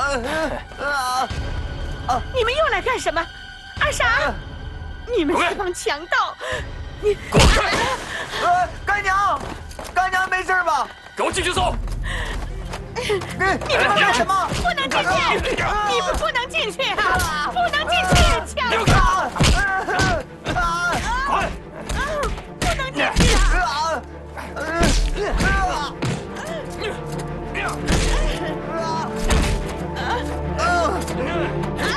你们又来干什么？二傻，你们这帮强盗！你滚开！ 干娘，干娘没事吧？ 给我进去搜！ 你们干什么？ 不能进去！你们不能进去啊！